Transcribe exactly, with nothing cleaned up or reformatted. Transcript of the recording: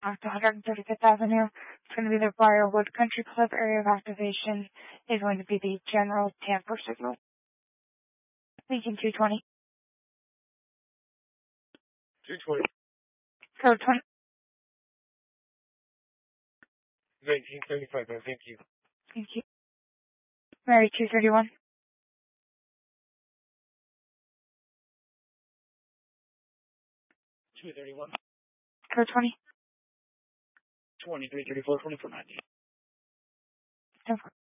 off to one hundred thirty-fifth Avenue. It's going to be the Briarwood Country Club. Area of activation is going to be the general tamper signal. Legion two twenty. two twenty. Code twenty. nineteen seventy-five, man. Thank you. Thank you. Mary two thirty-one. two thirty-one. Code twenty. twenty-three thirty-four, twenty-four ninety. ten four.